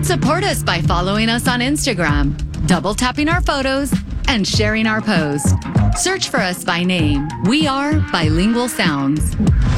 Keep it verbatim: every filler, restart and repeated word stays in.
Support us by following us on Instagram, double tapping our photos, and sharing our post. Search for us by name. We are Bilingual Sounds.